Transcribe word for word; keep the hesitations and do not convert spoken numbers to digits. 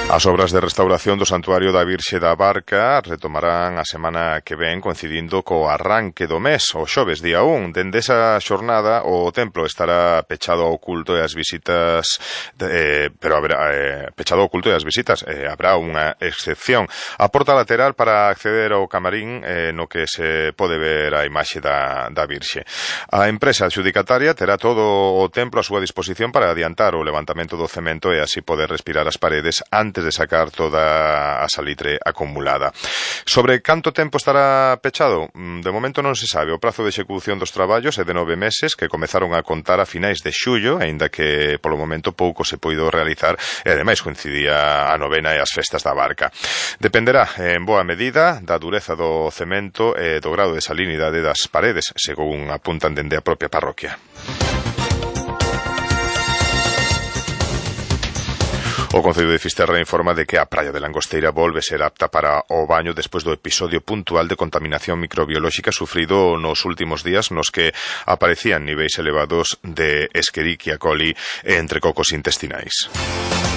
As obras de restauración do Santuario da Virxe da Barca retomarán a semana que ven, coincidindo co arranque do mes, o xoves día un. Dende esa xornada o templo estará pechado ao culto e as visitas, eh, pero haberá, eh, pechado ao culto e as visitas, eh, habrá unha excepción. A porta lateral para acceder ao camarín eh, no que se pode ver a imaxe da, da Virxe. A empresa adxudicataria terá todo o templo a súa disposición para adiantar o levantamento do cemento e así poder respirar as paredes antes de sacar toda a salitre acumulada. Sobre canto tempo estará pechado? De momento non se sabe. O prazo de execución dos traballos é de nove meses que comezaron a contar a finais de xullo, aínda que polo momento pouco se poido realizar e ademais coincidía a novena e as festas da Barca. Dependerá en boa medida da dureza do cemento e do grado de salinidade das paredes, según apuntan dende a propia parroquia. O Concello de Fisterra informa de que a praia de Langosteira volve ser apta para o baño despois do episodio puntual de contaminación microbiolóxica sufrido nos últimos días nos que aparecían niveis elevados de Escherichia coli entre cocos intestinais.